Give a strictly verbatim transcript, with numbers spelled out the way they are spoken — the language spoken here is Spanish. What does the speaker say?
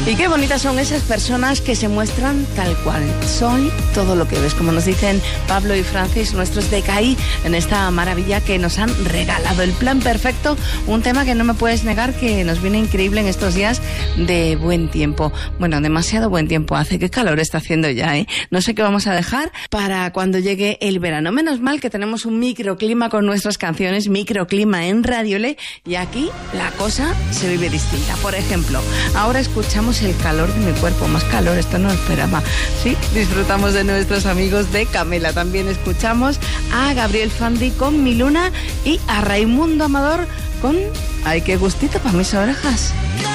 Y qué bonitas son esas personas que se muestran tal cual. Soy todo lo que ves, como nos dicen Pablo y Francis, nuestros D K I, en esta maravilla que nos han regalado. El plan perfecto, un tema que no me puedes negar que nos viene increíble en estos días de buen tiempo. Bueno, demasiado buen tiempo hace, qué calor está haciendo ya, ¿eh? No sé qué vamos a dejar para cuando llegue el verano. Menos mal que tenemos un microclima con nuestras canciones, microclima en Radiole, y aquí la cosa se vive distinta. Por ejemplo, ahora escuchamos El calor de mi cuerpo, más calor, esto no lo esperaba. Sí, disfrutamos de nuestros amigos de Camela. También escuchamos a Gabriel Fandi con Mi Luna y a Raimundo Amador con Ay, qué gustito para mis orejas.